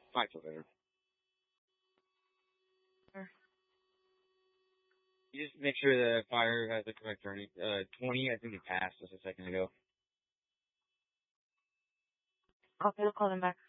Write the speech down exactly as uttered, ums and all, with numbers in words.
I feel better. Sure. You just make sure the fire has the correct turning. Uh, twenty, I think it passed just a second ago. Okay, I'll call them back.